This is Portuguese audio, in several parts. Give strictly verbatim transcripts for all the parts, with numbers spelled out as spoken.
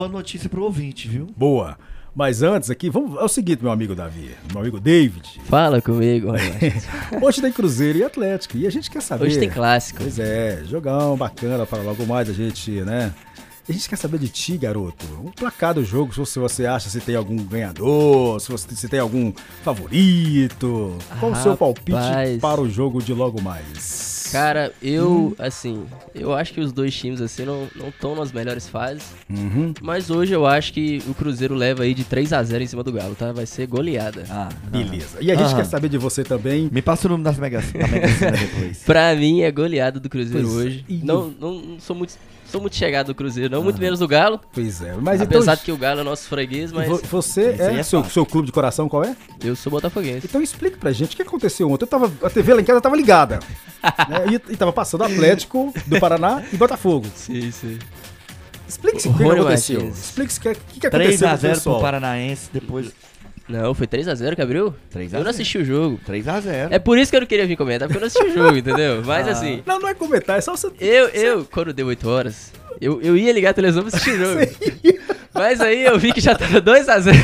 Boa notícia pro ouvinte, viu? Boa. Mas antes aqui, vamos, é o seguinte, meu amigo Davi, meu amigo David. Fala comigo, Hoje tem Cruzeiro e Atlético e a gente quer saber... Hoje tem clássico. Pois é, jogão bacana para logo mais a gente, né? A gente quer saber de ti, garoto. O placar do jogo, se você acha se tem algum ganhador, se você se tem algum favorito. Qual o seu palpite para o jogo de logo mais? Cara, eu, hum. assim, eu acho que os dois times, assim, não estão nas melhores fases. Uhum. Mas hoje eu acho que o Cruzeiro leva aí de três a zero em cima do Galo, tá? Vai ser goleada. Ah, beleza. E a gente ah. quer saber de você também. Me passa o nome das Mega Sena depois. Pra mim é goleada do Cruzeiro pois hoje. E... Não, não, não sou muito... Sou muito chegado do Cruzeiro, não, ah. muito menos do Galo. Pois é, mas apesar então... de que o Galo é nosso freguês, mas... Você é, é seu, seu clube de coração, qual é? Eu sou botafoguense. Então explica pra gente o que aconteceu ontem. Eu tava, a T V lá em casa tava ligada. né, e, e tava passando Atlético do Paraná e Botafogo. Sim, sim. Explique-se o que aconteceu. Explique-se o que, que, que aconteceu. três a zero pro Paranaense, depois... Não, foi três a zero que abriu? três a zero. Eu não assisti o jogo. três a zero. É por isso que eu não queria vir comentar, porque eu não assisti o jogo, entendeu? Mas ah. assim... Não, não é comentar, é só você... Eu, eu quando deu oito horas, eu, eu ia ligar a televisão pra assistir o jogo. Mas aí eu vi que já tava dois a zero.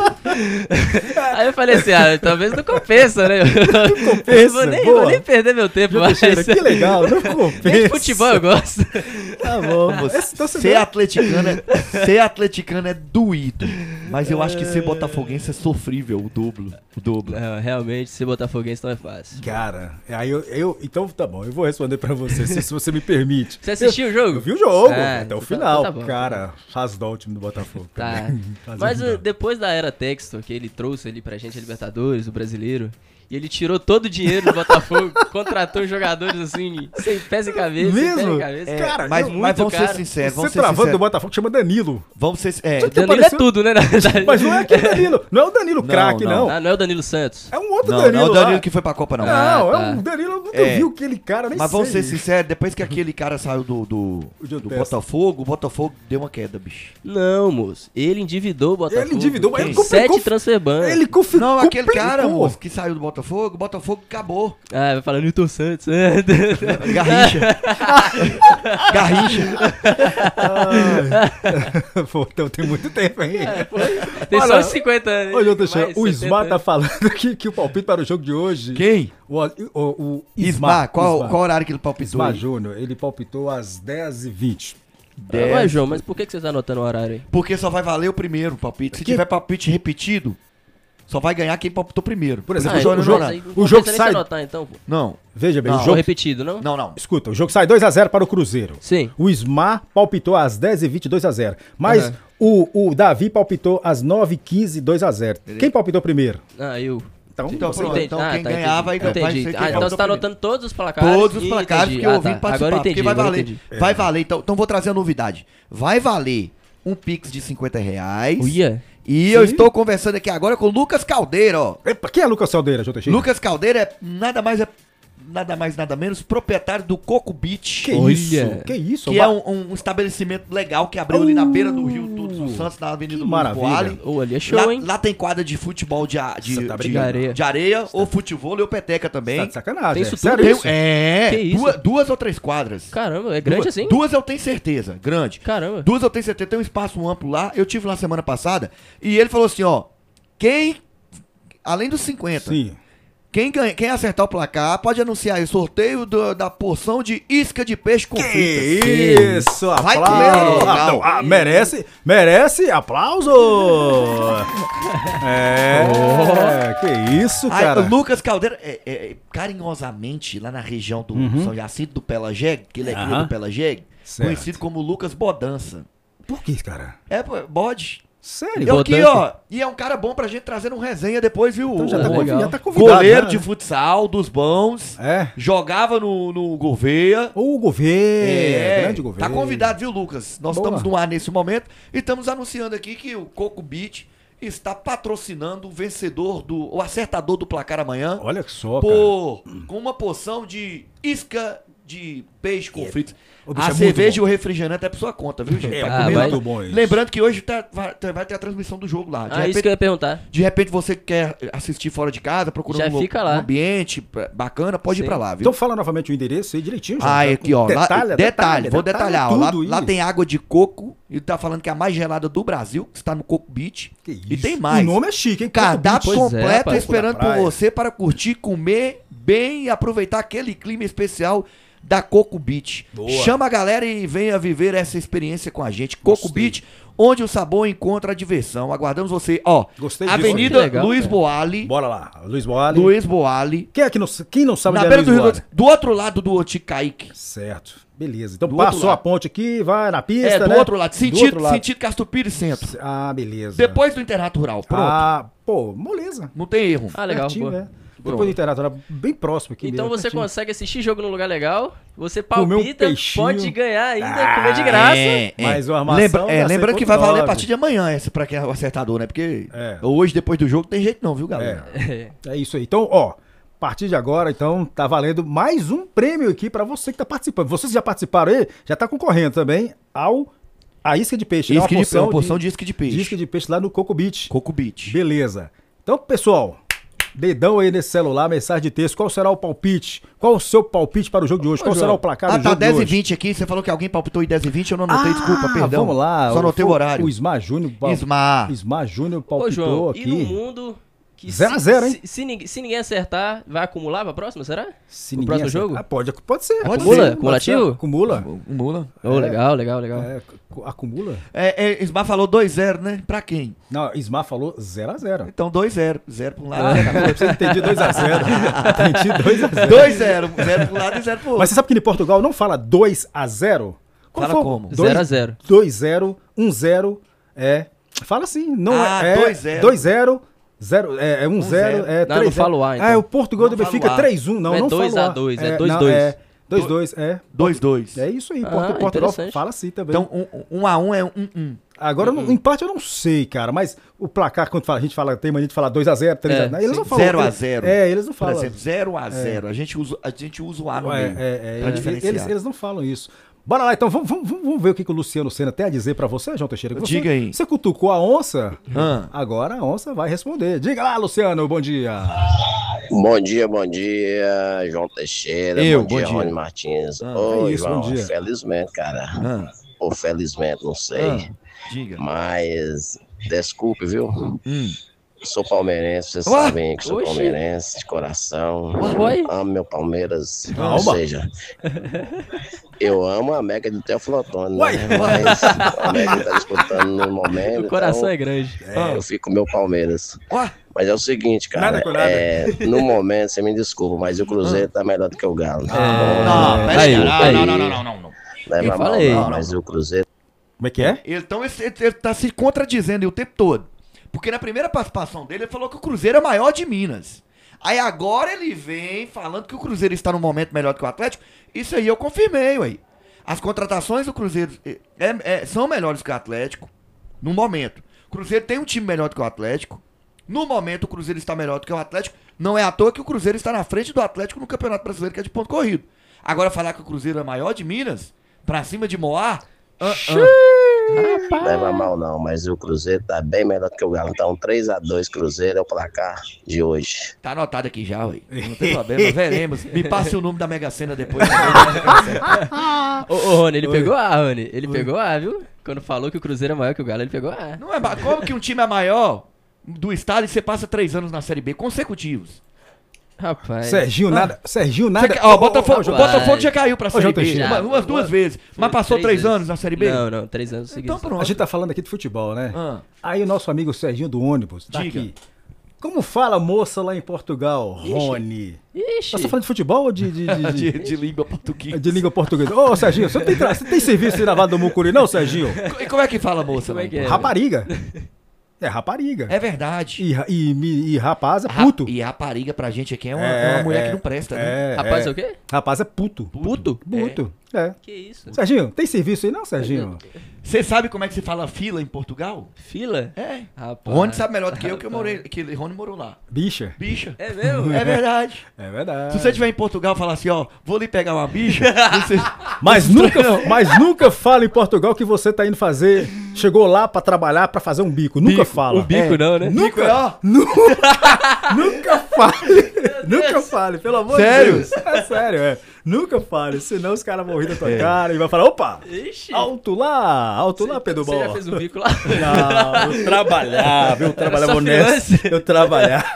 Aí eu falei assim, ah, talvez não compensa, né? Não compensa, vou nem, boa. vou nem perder meu tempo mais. Que legal, não compensa. Nem de futebol eu gosto. Tá bom. Então, ser, atleticano é, ser atleticano é doído. Mas eu acho que ser botafoguense é sofrível, o dobro. O dobro. Não, realmente, ser botafoguense não é fácil. Cara, aí eu, eu... Então tá bom, eu vou responder pra você, se, se você me permite. Você assistiu eu, o jogo? Eu vi o jogo, ah, até o tá, final. tá bom, cara, rasdou o time do Botafogo. Tá. Mas uh, depois da era Textor, que ele trouxe ali pra gente a Libertadores, o brasileiro, e ele tirou todo o dinheiro do Botafogo, contratou jogadores assim, sem pés e cabeça, mesmo? sem pé e cabeça. É, cara, mas, eu, mas vamos caro. ser sinceros. Você vamos ser travando sincero. do Botafogo chama Danilo. Vamos ser é, o Danilo apareceu... é tudo, né, na verdade. Mas não é aquele Danilo, não é o Danilo não, craque, não. não. Ah, não é o Danilo Santos. É um outro não, Danilo. Não é o Danilo lá. que foi pra Copa, não. Não, ah, é tá. um Danilo, eu nunca é. vi aquele cara, nem Mas sei. vamos ser sinceros, depois que aquele cara saiu do, do, do Botafogo, o Botafogo deu uma queda, bicho. Não, moço. Ele endividou o Botafogo. Ele endividou, mas ele sete transfer ban. Ele confirmou. Não, aquele cara, moço, que saiu do Botafogo, o Botafogo acabou. Ah, vai falando Newton Santos. Garrincha. Garrincha. Pô, então tem muito tempo aí. É, tem olha, só uns cinquenta anos. Olha, deixa, o Ismar tá falando que, que o palpite para o jogo de hoje... Quem? O, o, o Ismar. Ismar. Qual, Ismar. Qual horário que ele palpitou? Ismar Júnior. Ele palpitou às dez e vinte. dez. Ué, João, mas por que você tá anotando o horário aí? Porque só vai valer o primeiro palpite. Se que? tiver palpite repetido... Só vai ganhar quem palpitou primeiro. Por exemplo, ah, o jogo, aí, o jogo sai... Anotar, então, pô. Não. Veja bem, não, o jogo... repetido, não? Não, não. Escuta, o jogo sai dois a zero para o Cruzeiro. Sim. O Ismar palpitou às dez e vinte, dois a zero. Mas uhum. o, o Davi palpitou às nove e quinze, dois a zero. Ele... Quem palpitou primeiro? Ah, eu. Então, então, você pronto, então ah, quem tá, ganhar vai ganhar. Ah, então você tá anotando todos os placares? Todos os placares que eu ouvi ah, tá. participar. Agora eu entendi, porque vai agora valer. entendi. Vai valer, então, então vou trazer a novidade. Vai valer um Pix de cinquenta reais. Uia. E Sim. eu estou conversando aqui agora com o Lucas Caldeira, ó. Epa, quem é Lucas Caldeira, J T? Lucas Caldeira é nada mais, é nada mais, nada menos, proprietário do Coco Beach. Que Olha. isso? Que isso? Que é um, um estabelecimento legal que abriu uh, ali na beira do Rio Todos os Santos, na Avenida do Maravilha. Oh, ali é show, lá, hein? Lá tem quadra de futebol de, de, tá de, de areia, de areia ou futebol e peteca também. Tá de sacanagem. Tem isso é. tudo? Tem, isso? É, que isso? Duas, duas ou três quadras. Caramba, é grande duas, assim? Duas eu tenho certeza, grande. Caramba. Duas eu tenho certeza, tem um espaço amplo lá. Eu tive lá semana passada e ele falou assim, ó, quem, além dos cinquenta, Sim. Quem, ganha, quem acertar o placar pode anunciar o sorteio do, da porção de isca de peixe com que fritas. Isso, aplauso. Ah, não, ah, merece, merece aplauso. É, oh. que isso, cara. Aí, o Lucas Caldeira, é, é, carinhosamente, lá na região do uhum. São Jacinto do Pelageg, que ele é cria do Pelageg, conhecido como Lucas Bodança. Por que, cara? É, bode. Sério? Eu aqui, ó, e é um cara bom pra gente trazer um resenha depois, viu? Então já, tá, o, já tá convidado. Goleiro né? de futsal, dos bons. É. Jogava no, no Gouveia. O Gouveia, é, grande Gouveia. Tá convidado, viu, Lucas? Nós Boa. estamos no ar nesse momento e estamos anunciando aqui que o Coco Beach está patrocinando o vencedor, do, o acertador do placar amanhã. Olha que só, por, cara. Com uma porção de isca de peixe com É. fritos. Ô, bicho, A é muito cerveja e bom. o refrigerante é pra sua conta, viu, gente? É Pra Ah, comer, vai- muito bom isso. lembrando que hoje tá- vai, vai ter a transmissão do jogo lá. De Ah, isso repente, que eu ia perguntar. de repente você quer assistir fora de casa, procurando Já um, lo- fica lá. um ambiente pra- bacana, pode ir Sim. pra lá, viu? Então fala novamente o endereço aí direitinho. Ah, já, aqui, ó. lá- Detalhe, detalhe, vou detalhar. ó, lá, tudo lá isso. tem água de coco. E tá falando que é a mais gelada do Brasil, que está no Coco Beach. Que isso. E tem mais. O nome é chique, hein? Cardápio Pois é, completo rapaz. esperando Da por praia. você para curtir, comer bem e aproveitar aquele clima especial da Coco Beach. Boa. Chama a galera e venha viver essa experiência com a gente. Coco Gostei. Beach, onde o sabor encontra a diversão. Aguardamos você. Ó, Gostei disso. Avenida Que legal, Luiz cara. Boali. Bora lá. Luiz Boali. Luiz Boali. Quem, é que não, quem não sabe Na onde é beira do Luiz Rio Boali? do, do outro lado do Oticaique. Certo. Beleza. Então Do outro passou a lado. ponte aqui, vai na pista, É, do né? outro lado. Do Sentido, outro lado. sentido Castupira Centro. Ah, beleza. Depois do Internato Rural. Pronto. Ah, pô, moleza. Não tem erro. Ah, legal. Pertinho, boa. né? Depois do Internato, bem próximo aqui Então mesmo, você pertinho. consegue assistir jogo num lugar legal, você Comer um palpita, peixinho. pode ganhar ainda, Ah, comer de graça. É, é. Mas uma armação Lembra, é, dá lembrando que cem ponto vai valer a nove. partir de amanhã esse pra quem é o acertador, né? Porque É. hoje, depois do jogo, não tem jeito não, viu, galera? É. É isso aí. Então, ó, a partir de agora, então, tá valendo mais um prêmio aqui pra você que tá participando. Vocês que já participaram aí, já tá concorrendo também ao a isca de peixe. né? Isca Uma de, uma porção de isca de peixe. de isca de peixe lá no Coco Beach. Coco Beach. Beleza. Então, pessoal, dedão aí nesse celular, mensagem de texto. Qual será o palpite? Qual o seu palpite para o jogo de hoje? Qual João. será o placar Ah, do tá jogo de dez e hoje? vinte aqui. Você falou que alguém palpitou em dez e vinte, eu não anotei, desculpa, perdão. Vamos lá. Só anotei o foi horário. O Ismar Júnior. pal- Ismar. Ismar Júnior Ô, palpitou João, aqui. e no mundo que Zero se, a zero, hein? Se, se ninguém, se ninguém acertar, vai acumular pra próxima, será? Se O ninguém próximo acertar- jogo? Ah, pode, pode ser. Pode Acumula? ser. Acumulativo? Pode ser. Acumula. Um Mula. Ô, legal, legal, legal. É, cu- acumula? É, é, Ismar falou dois a zero, né? Pra quem? Não, Ismar falou zero a zero. Então dois a zero. zero pra um Ah, lado, zero você entendi dois a zero. Entendi dois a zero. dois a zero. zero pra um lado e zero pro outro. Mas você sabe que em Portugal não fala dois a zero? Fala foi? como? Dois- zero a zero. dois a zero, um a zero, é... Fala assim, não Ah, é... dois a zero. dois a zero, zero, é, é um a zero, zero. é Não, três a zero. não fala o A, então. É, o Portugal Não do fala Benfica o A. três a um, não, Não é não dois fala o a dois, é não, dois a dois. É dois a dois, é. dois a dois. É isso aí, Ah, Porto- Portugal interessante. fala assim também. Então um, um a um é um um. Agora, no empate eu não sei, cara, mas o placar, quando fala- a gente fala, tem mania de falar dois a zero, três a zero, É, eles sim. não falam. zero a eles- zero. É, eles não Por falam. exemplo, zero a zero. A gente usa, a gente usa o A no É, meio. é, é, pra eles, diferenciar. eles, eles não falam isso. Bora lá, então, vamos, vamos, vamos ver o que, que o Luciano Senna tem a dizer pra você, João Teixeira. que Você, Diga aí. Você cutucou a onça, Ah. agora a onça vai responder. Diga lá, Luciano, bom dia. Bom dia, bom dia, João Teixeira. Eu, bom dia, bom dia. Rony Martins. Ah, Ô, é isso, João, bom dia. felizmente, cara. Ah, Ou felizmente, não sei. ah, diga. Mas, desculpe, viu? Hum. Sou palmeirense, vocês Ué? sabem que sou Oxi. palmeirense de coração. Ué? Amo meu Palmeiras. Calma. Ou seja, eu amo a América do Teoflotone, Ué? né? Mas a América tá disputando no momento. O coração então, é grande. eu fico com o meu Palmeiras. Ué? Mas é o seguinte, cara, Nada com nada. é, no momento, você me desculpa, mas o Cruzeiro tá melhor do que o Galo. Não, pera aí, aí. Não, aí. não, não, não, não, não, não. Leva Eu mal, falei. não, Não, mas o Cruzeiro Como é que é? Então ele, ele, ele tá se contradizendo aí o tempo todo. Porque na primeira participação dele, ele falou que o Cruzeiro é o maior de Minas. Aí agora ele vem falando que o Cruzeiro está num momento melhor do que o Atlético. Isso aí eu confirmei, ué. As contratações do Cruzeiro é, é, são melhores que o Atlético. No momento. O Cruzeiro tem um time melhor do que o Atlético. No momento o Cruzeiro está melhor do que o Atlético. Não é à toa que o Cruzeiro está na frente do Atlético no Campeonato Brasileiro, que é de ponto corrido. Agora falar que o Cruzeiro é maior de Minas, pra cima de Moá... ah, ah. leva mal não, mas o Cruzeiro tá bem melhor do que o Galo. Então três a dois Cruzeiro é o placar de hoje. Tá anotado aqui já, ué. Não tem problema, veremos. Me passe o número da Mega Sena depois. Ô, ô, Rony, ele pegou A, Rony. Ele pegou A, viu? Quando falou que o Cruzeiro é maior que o Galo, ele pegou A. Não é ba- Como que um time é maior do estado e você passa três anos na Série B consecutivos? Rapaz. Serginho nada. Serginho nada. Você quer- Ó, Botafogo, Ô, João- Botafogo- Botafogo já caiu pra Ô, Série João B. Teixeira. Uma- umas duas vezes. Mas passou três vezes. anos na Série B? Não, não, três anos seguidos. Então pronto. A gente tá falando aqui de futebol, né? Ah. Aí o nosso amigo Serginho do ônibus tá Diga. aqui. Como fala a moça lá em Portugal, Rony? Ixi. Nós tá falando de futebol ou de, de, de, De, de, de língua portuguesa. de língua portuguesa? Ô, Serginho, você tem, tra- você tem serviço de lavado do Mucuri, não, Serginho? E como é que fala, moça? Como é lá? que é? Rapariga. É rapariga. É verdade. E, ra- e, mi- e rapaz é Ra- puto. E rapariga pra gente aqui é uma, É, é uma mulher é, que não presta, né? É, Rapaz, é. é o quê? Rapaz é puto. Puto? Puto. É. Que isso? Serginho, tem serviço aí não, Serginho? Você sabe como é que se fala fila em Portugal? Fila? É. Rapaz. Rony sabe melhor do que eu, que eu morei, que Rony morou lá. Bicha. Bicha. É mesmo? É verdade. É verdade. Se você estiver em Portugal e falar assim, ó, vou lhe pegar uma bicha, você... Mas nunca, mas nunca fala em Portugal que você tá indo fazer, chegou lá pra trabalhar, pra fazer um bico. Nunca fala. O bico É. não, né? Bico é, ó. Nunca, nunca fale. Nunca fale, pelo amor Sério? de Deus. É sério, é. Nunca fale, senão os caras vão rir da tua cara e vai falar, opa, Ixi. alto lá, alto lá, Pedro Você Bom. já fez um bico lá? Não, eu trabalhava, eu trabalhava só honesto, freelance? eu trabalhava,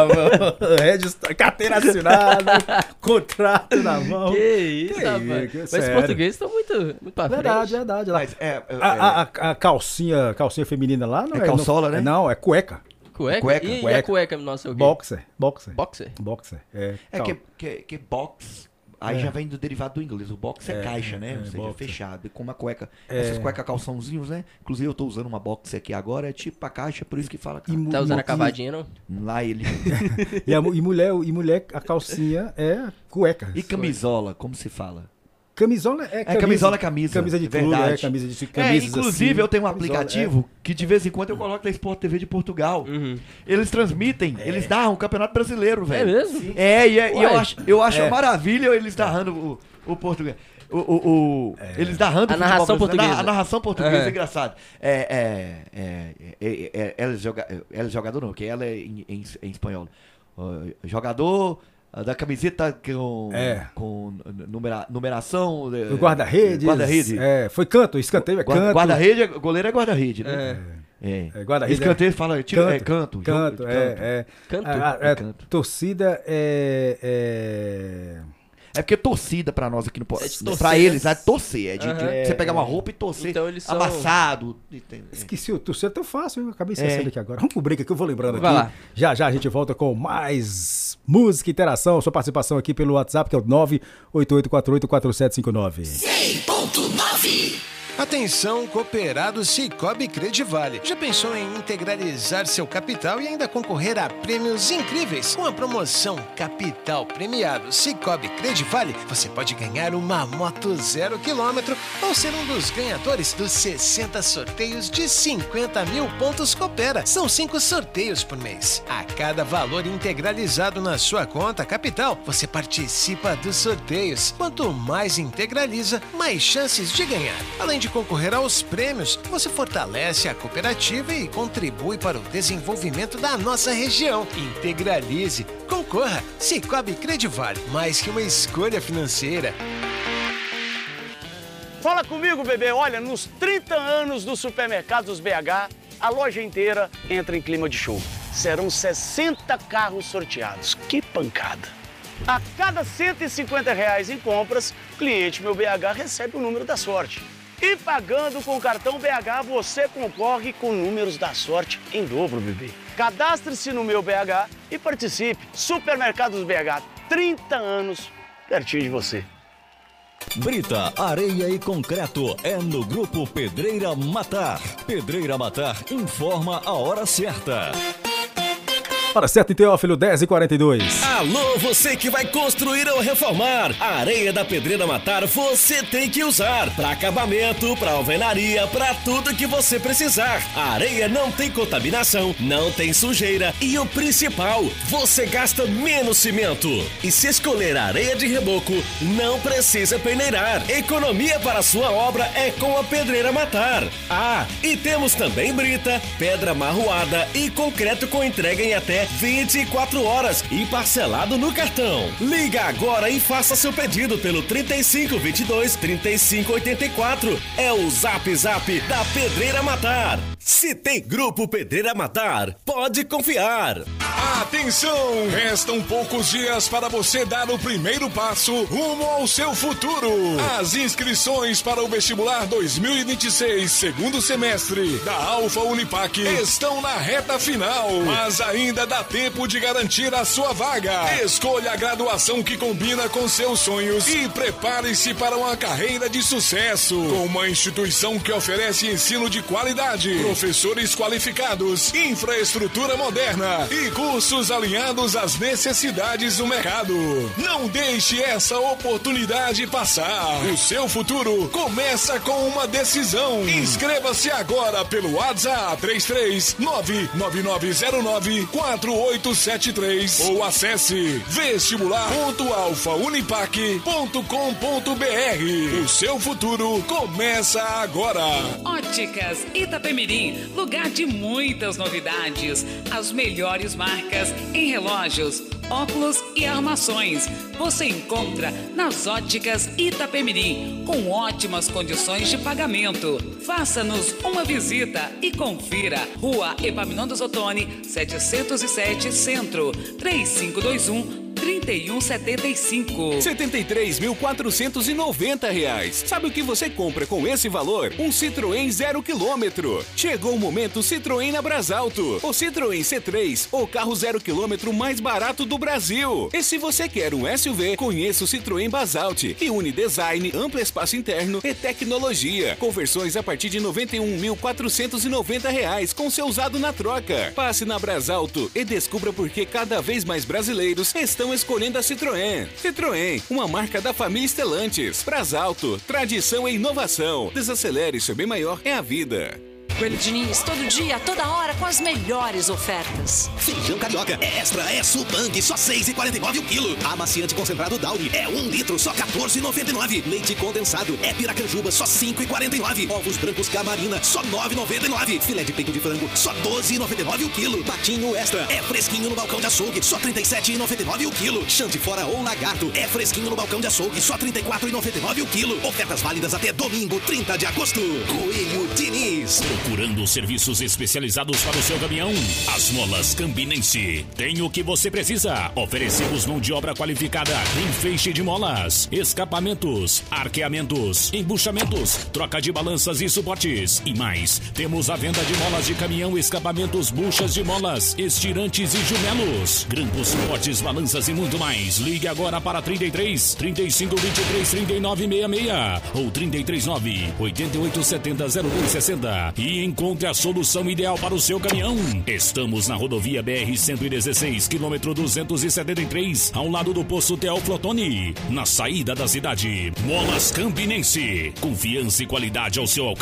registra, carteira assinada, contrato na mão. Que isso, Que rapaz. isso, Mas os sério. portugueses estão muito, muito pra Verdade, frente. verdade. Lá. Mas, é, é, A, a- a- a calcinha, calcinha feminina lá não É é... calçola, não, né? Não, é cueca. Cueca? Cueca, E, e cueca. a cueca, nossa, o quê? Boxer, boxer. Boxer? Boxer, é. é cal- que, que, que box, aí É. já vem do derivado do inglês. O box é, É, caixa, né? é, Ou seja, boxer. fechado. E com uma cueca. É. Essas cuecas calçãozinhos, né? Inclusive eu tô usando uma box aqui agora, é tipo a caixa, por isso que fala. E mu- Tá usando mu- a cavadinha, não? Lá ele. E, a mu- e mulher, e mulher, a calcinha é cueca. E camisola, como se fala? Camisola é camisa. É camisola é camisa. Camisa de clube, verdade. é camisa de É, camisas inclusive assim, eu tenho um camisola, aplicativo que de vez em quando eu coloco da Sport T V de Portugal. Uhum. Eles transmitem, eles narram o Campeonato Brasileiro, É velho. mesmo? É, e, é- e Uai. eu acho, eu acho É. uma maravilha eles narrando o, o português. O, o, o- Eles narrando A o futebol narração brasileiro. portuguesa. Na- A narração portuguesa Aham. é engraçado. É, é, é, é, é, ela, é joga, ela é jogador não, porque ela é em, em, em espanhol. Uh, jogador uh, da camiseta com, É. com numera, numeração. O guarda-redes. Guarda-rede. É, foi canto, escanteio é Guarda- canto. Guarda-rede, é- goleiro é guarda-rede, né? É. É. É, guarda-rede Escanteio fala, tira, canto, é canto. jogo- Canto, é, é. Canto? A- a- É a canto. torcida é, é... É porque torcida pra nós aqui no Porto. É de torcer, Pra né? eles, é torcer. É de, de Aham. você pegar uma roupa e torcer. Então eles são- amassado. entende? Esqueci, o torcedor é tão fácil, eu acabei esquecendo É. aqui agora. Vamos pro break que eu vou lembrando Vai aqui. lá. Já já a gente volta com mais música e interação. Sua participação aqui pelo WhatsApp, que é o nove oito oito quatro oito quatro sete cinco nove. Atenção, cooperados Cicobi Credivale. Já pensou em integralizar seu capital e ainda concorrer a prêmios incríveis? Com a promoção Capital Premiado Cicobi Credivale, você pode ganhar uma moto zero quilômetro ou ser um dos ganhadores dos sessenta sorteios de cinquenta mil pontos Coopera. São cinco sorteios por mês. A cada valor integralizado na sua conta Capital, você participa dos sorteios. Quanto mais integraliza, mais chances de ganhar. Além de concorrer aos prêmios, você fortalece a cooperativa e contribui para o desenvolvimento da nossa região. Integralize, concorra, Cicobi Credivale, mais que uma escolha financeira. Fala comigo, bebê. Olha, nos trinta anos do Supermercados B H, a loja inteira entra em clima de show. Serão sessenta carros sorteados. Que pancada! A cada cento e cinquenta reais em compras, o cliente Meu B H recebe o número da sorte. E pagando com o cartão B H, você concorre com números da sorte em dobro, bebê. Cadastre-se no Meu B H e participe. Supermercados B H, trinta anos, pertinho de você. Brita, areia e concreto é no Grupo Pedreira Matar. Pedreira Matar informa a hora certa. Hora certa em Teófilo, dez e quarenta e dois. Alô, você que vai construir ou reformar. A areia da Pedreira Matar você tem que usar. Para acabamento, para alvenaria, para tudo que você precisar. A areia não tem contaminação, não tem sujeira e o principal, você gasta menos cimento. E se escolher a areia de reboco, não precisa peneirar. Economia para a sua obra é com a Pedreira Matar. Ah, e temos também brita, pedra marroada e concreto com entrega em até vinte e quatro horas e parcelado no cartão. Liga agora e faça seu pedido pelo trinta e cinco, vinte e dois, trinta e cinco, oitenta e quatro. É o Zap Zap da Pedreira Matar. Se tem Grupo Pedreira Matar, pode confiar. Atenção! Restam poucos dias para você dar o primeiro passo rumo ao seu futuro. As inscrições para o vestibular dois mil e vinte e seis, segundo semestre, da Alfa Unipac, estão na reta final, mas ainda dá tempo de garantir a sua vaga. Escolha a graduação que combina com seus sonhos e prepare-se para uma carreira de sucesso com uma instituição que oferece ensino de qualidade, Professores qualificados, infraestrutura moderna e cursos alinhados às necessidades do mercado. Não deixe essa oportunidade passar. O seu futuro começa com uma decisão. Inscreva-se agora pelo WhatsApp três três nove nove nove zero nove quatro oito sete três ou acesse vestibular ponto alfa unipac ponto com ponto br. O seu futuro começa agora. Óticas Itapemirim, lugar de muitas novidades. As melhores marcas em relógios, óculos e armações. Você encontra nas Óticas Itapemirim, com ótimas condições de pagamento. Faça-nos uma visita e confira. Rua Epaminondas Ottoni, setecentos e sete, Centro, três cinco dois um trinta e um setenta e cinco. setenta e três mil quatrocentos e noventa reais. Sabe o que você compra com esse valor? Um Citroën zero quilômetro. Chegou o momento Citroën na Brasalto. O Citroën C três, o carro zero quilômetro mais barato do Brasil. E se você quer um S U V, conheça o Citroën Basalt, que une design, amplo espaço interno e tecnologia. Conversões a partir de noventa e um mil quatrocentos e noventa reais com seu usado na troca. Passe na Brasalto e descubra por que cada vez mais brasileiros estão escolhendo a Citroën. Citroën, uma marca da família Stellantis. Brasalto, tradição e inovação. Desacelere, seu bem maior é a vida. Coelho Diniz, todo dia, toda hora, com as melhores ofertas. Feijão carioca é extra, é Supang, só seis reais e quarenta e nove o quilo. Amaciante concentrado Downy é um litro, só quatorze reais e noventa e nove. Leite condensado é Piracanjuba, só cinco reais e quarenta e nove. Ovos brancos Camarina, só nove reais e noventa e nove. Filé de peito de frango, só doze reais e noventa e nove o quilo. Patinho extra é fresquinho no balcão de açougue, só trinta e sete reais e noventa e nove o quilo. Chante fora ou lagarto é fresquinho no balcão de açougue, só trinta e quatro reais e noventa e nove o quilo. Ofertas válidas até domingo, trinta de agosto. Coelho Diniz. Procurando serviços especializados para o seu caminhão? As Molas Campinense tem o que você precisa. Oferecemos mão de obra qualificada em feixe de molas, escapamentos, arqueamentos, embuchamentos, troca de balanças e suportes e mais. Temos a venda de molas de caminhão, escapamentos, buchas de molas, estirantes e jumelos, grampos, suportes, balanças e muito mais. Ligue agora para trinta e três, trinta e cinco, vinte e três, trinta e nove, sessenta e seis ou trinta e três, nove, oito oito sete zero, zero dois sessenta e encontre a solução ideal para o seu caminhão. Estamos na rodovia B R cento e dezesseis, quilômetro duzentos e setenta e três, ao lado do posto Teófilo Ottoni, na saída da cidade. Molas Campinense, confiança e qualidade ao seu alcance.